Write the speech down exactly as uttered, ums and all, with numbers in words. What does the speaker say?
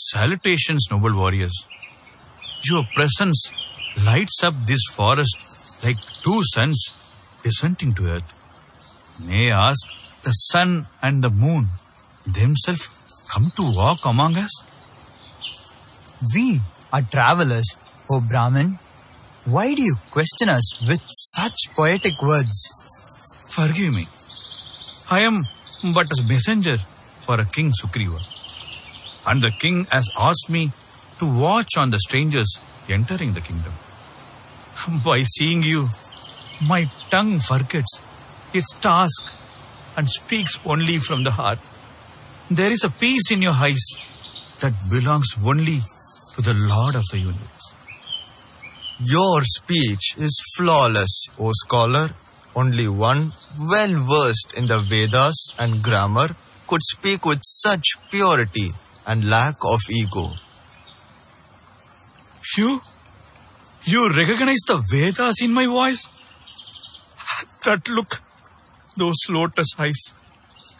Salutations, noble warriors. Your presence lights up this forest like two suns descending to earth. May I ask the sun and the moon themselves come to walk among us? We are travelers, O Brahmin. Why do you question us with such poetic words? Forgive me. I am but a messenger for a King Sugriva. And the king has asked me to watch on the strangers entering the kingdom. By seeing you, my tongue forgets its task and speaks only from the heart. There is a peace in your eyes that belongs only to the Lord of the universe. Your speech is flawless, O scholar. Only one well-versed in the Vedas and grammar could speak with such purity and lack of ego. You? You recognize the Vedas in my voice? That look, those lotus eyes.